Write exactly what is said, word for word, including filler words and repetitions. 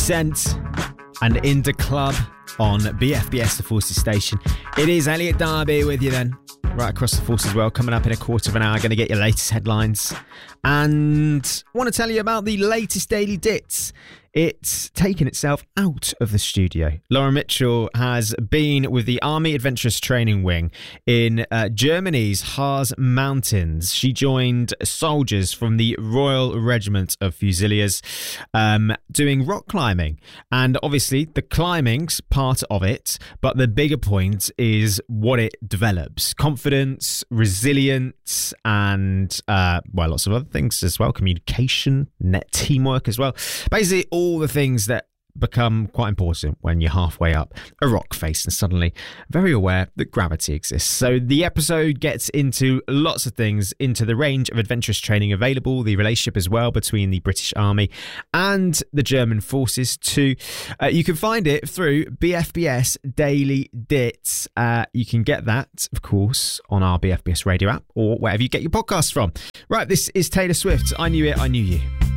Scent and Indie Club on B F B S, the Forces station. It is Elliot Darby with you then, right across the Forces world. Coming up in a quarter of an hour, going to get your latest headlines and want to tell you about the latest Daily Dits. It's taken itself out of the studio. Laura Mitchell has been with the Army Adventurous Training Wing in uh, Germany's Harz Mountains. She joined soldiers from the Royal Regiment of Fusiliers um, doing rock climbing. And obviously the climbing's part of it, but the bigger point is what it develops. Confidence, resilience, and uh, well, lots of other things as well. Communication, net teamwork as well. Basically, all all the things that become quite important when you're halfway up a rock face and suddenly very aware that gravity exists. So the episode gets into lots of things, into the range of adventurous training available, the relationship as well between the British Army and the German forces too. Uh, you can find it through B F B S Daily Dits. Uh, you can get that, of course, on our B F B S radio app or wherever you get your podcasts from. Right, this is Taylor Swift. I Knew It, I Knew You.